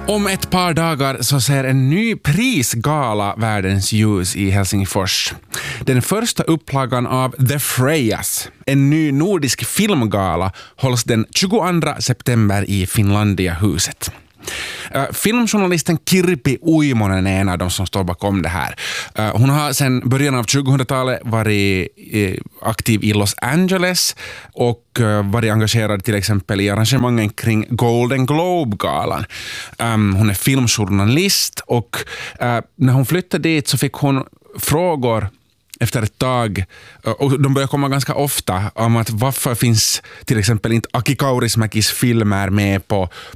Om ett par dagar så ser en ny prisgala världens ljus i Helsingfors. Den första upplagan av The Freyas, en ny nordisk filmgala, hålls den 22 september i Finlandia-huset. Filmjournalisten Kirpi Uimonen är en av de som står bakom det här. Hon har sedan början av 2000-talet varit aktiv i Los Angeles och varit engagerad till exempel i arrangemangen kring Golden Globe-galan. Hon är filmjournalist och när hon flyttade dit så fick hon frågor efter ett tag, och de börjar komma ganska ofta, om att varför finns till exempel inte Aki Kaurismäkis filmer med på